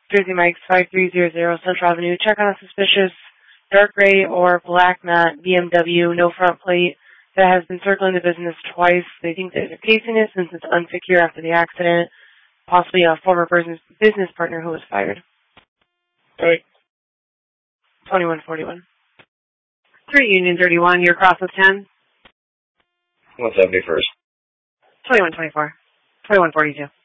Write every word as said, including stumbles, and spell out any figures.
Jersey Mike's five three zero zero Central Avenue. Check on a suspicious dark gray or black matte B M W, no front plate, that has been circling the business twice. They think there's a case in it since it's unsecure after the accident. Possibly a former business business partner who was fired. Right. twenty-one forty-one. three Union thirty-one, your cross was ten. one seventy-first. twenty-one twenty-four. twenty-one forty-two.